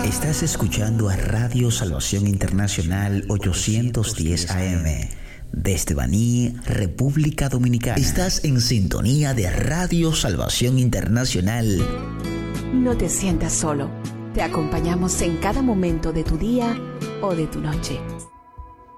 Estás escuchando a Radio Salvación Internacional 810 AM desde Baní, República Dominicana. Estás en sintonía de Radio Salvación Internacional. No te sientas solo. Te acompañamos en cada momento de tu día o de tu noche.